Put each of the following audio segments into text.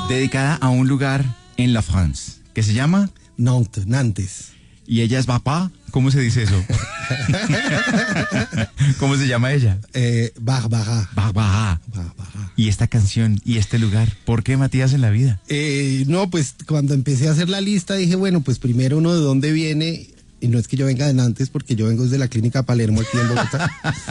dedicada a un lugar en la France, que se llama Nantes. ¿Y ella es papá? ¿Cómo se dice eso? ¿Cómo se llama ella? Barbara. Barbara. Y esta canción y este lugar, ¿por qué Matías en la vida? No, pues cuando empecé a hacer la lista dije, bueno, pues primero uno de dónde viene, y no es que yo venga de Nantes, porque yo vengo desde la clínica Palermo aquí en Bogotá.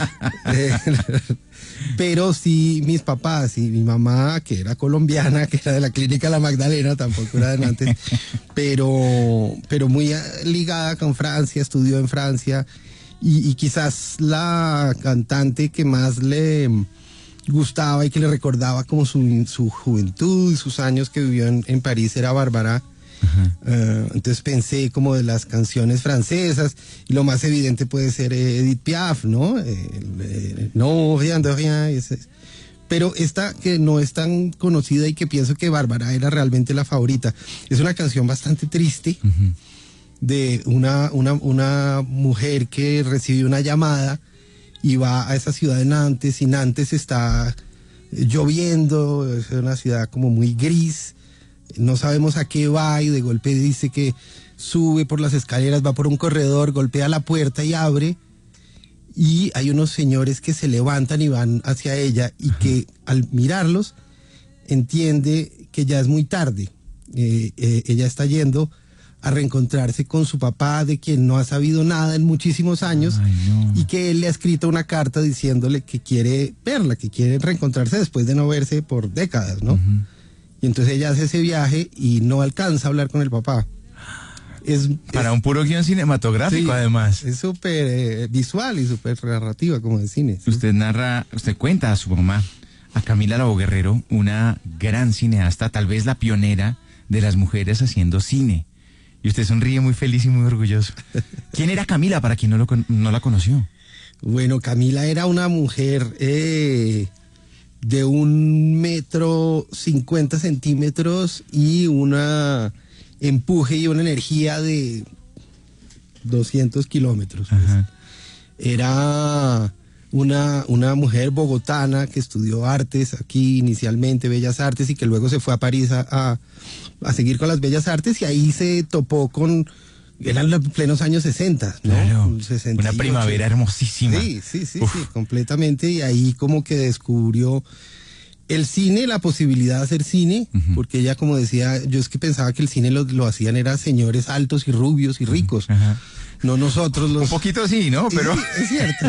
Pero sí, mis papás y mi mamá, que era colombiana, que era de la clínica La Magdalena, tampoco era de Nantes, pero muy ligada con Francia, estudió en Francia, y quizás la cantante que más le gustaba y que le recordaba como su juventud y sus años que vivió en París era Barbara. Entonces pensé como de las canciones francesas, y lo más evidente puede ser Edith Piaf, ¿no? No, rien de rien. Pero esta que no es tan conocida y que pienso que Bárbara era realmente la favorita, es una canción bastante triste de una mujer que recibió una llamada y va a esa ciudad de Nantes, y Nantes está lloviendo, es una ciudad como muy gris. No sabemos a qué va, y de golpe dice que sube por las escaleras, va por un corredor, golpea la puerta y abre, y hay unos señores que se levantan y van hacia ella, y que al mirarlos entiende que ya es muy tarde. Ella está yendo a reencontrarse con su papá, de quien no ha sabido nada en muchísimos años. Ay, no. Y que él le ha escrito una carta diciéndole que quiere verla, que quiere reencontrarse después de no verse por décadas, ¿no? Y entonces ella hace ese viaje y no alcanza a hablar con el papá. Para un puro guión cinematográfico, sí, además. Es súper visual y súper narrativa, como de cine. ¿Sí? Usted cuenta a su mamá, a Camila Lobo Guerrero, una gran cineasta, tal vez la pionera de las mujeres haciendo cine. Y usted sonríe muy feliz y muy orgulloso. ¿Quién era Camila, para quien no la conoció? Bueno, Camila era una mujer de 1,50 m y una empuje y una energía de 200 kilómetros. Pues. Era una mujer bogotana que estudió artes aquí inicialmente, bellas artes, y que luego se fue a París a seguir con las bellas artes, y ahí se topó con... Eran los plenos años 60, ¿no? Claro, 68. Una primavera hermosísima. Sí, completamente, y ahí como que descubrió el cine, la posibilidad de hacer cine, porque ella, como decía, yo es que pensaba que el cine lo hacían era señores altos y rubios y ricos, no nosotros los... Un poquito sí, ¿no? Pero... Sí, es cierto.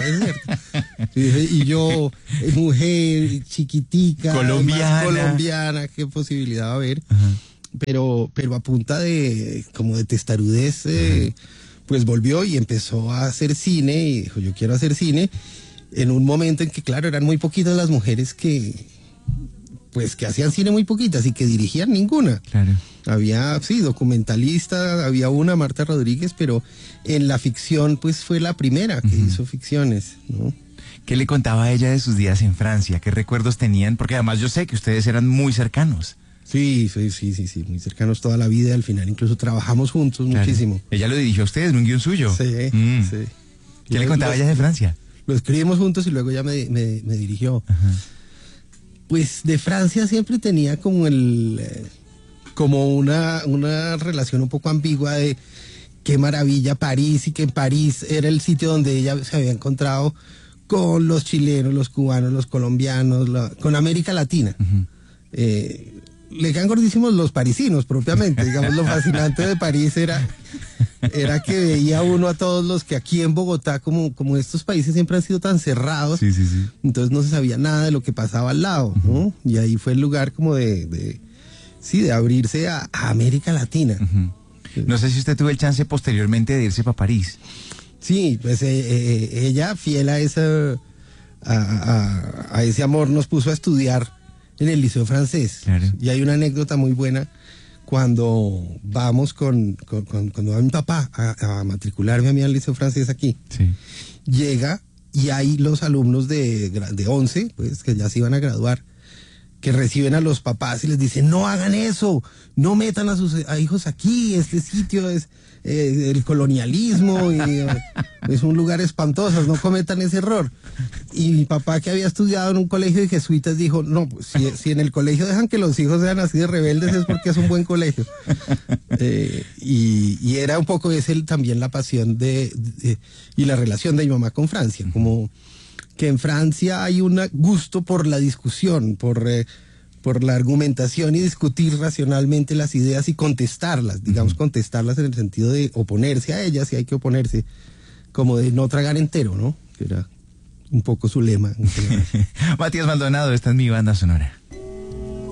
Y yo, mujer chiquitica, colombiana, qué posibilidad va a haber. Pero a punta de como de testarudez, pues volvió y empezó a hacer cine, y dijo, yo quiero hacer cine, en un momento en que, claro, eran muy poquitas las mujeres que hacían cine, muy poquitas, y que dirigían ninguna. Claro. Había, sí, documentalista, había una, Marta Rodríguez, pero en la ficción, pues fue la primera que hizo ficciones, ¿no? ¿Qué le contaba a ella de sus días en Francia? ¿Qué recuerdos tenían? Porque además yo sé que ustedes eran muy cercanos. Sí, muy cercanos toda la vida, al final incluso trabajamos juntos muchísimo. Ella lo dirigió a ustedes en un guión suyo. Sí. ¿Qué le contaba ella de Francia? Lo escribimos juntos y luego ella me dirigió. Pues de Francia siempre tenía como como una relación un poco ambigua de qué maravilla París, y que en París era el sitio donde ella se había encontrado con los chilenos, los cubanos, los colombianos, con América Latina. Le quedan gordísimos los parisinos propiamente, digamos, lo fascinante de París era que veía uno a todos los que aquí en Bogotá, como estos países siempre han sido tan cerrados, entonces no se sabía nada de lo que pasaba al lado, ¿no? Y ahí fue el lugar como de abrirse a América Latina. No sé si usted tuvo el chance posteriormente de irse para París. Sí, pues ella, fiel a ese amor, nos puso a estudiar en el Liceo Francés. Claro. Y hay una anécdota muy buena cuando vamos cuando va mi papá a matricularme a mí al Liceo Francés aquí. Sí. Llega y hay los alumnos de 11, pues que ya se iban a graduar, que reciben a los papás y les dicen, no hagan eso, no metan a sus hijos aquí, este sitio es el colonialismo y es un lugar espantoso, no cometan ese error. Y mi papá, que había estudiado en un colegio de jesuitas, dijo, no, pues, si en el colegio dejan que los hijos sean así de rebeldes es porque es un buen colegio. Y era un poco también la pasión y la relación de mi mamá con Francia, como que en Francia hay un gusto por la discusión, por la argumentación y discutir racionalmente las ideas y contestarlas, digamos, contestarlas en el sentido de oponerse a ellas, si hay que oponerse, como de no tragar entero, ¿no? Que era un poco su lema. Matías Maldonado, esta es mi banda sonora.